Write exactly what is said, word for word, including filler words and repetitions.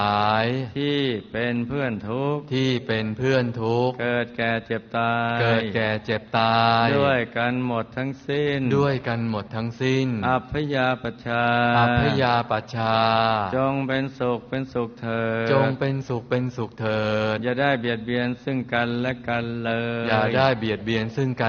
ายที่เป็นเพื่อนทุกข์ที่เป็นเพื่อนทุกข์เกิดแก่เจ็บตายเกิดแก่เจ็บตายด้วยกันหมดทั้งสิ้นด้วยกันหมดทั้งสิ้นอัพพยาปัชชาอัพพยาปัชชาจงเป็นสุขเป็นสุขเถิดจงเป็นสุขเป็นสุขเถิดอย่าได้เบียดเบียนซึ่งกันและกันเลยอย่าได้เบียดเบียนซึ่งกัน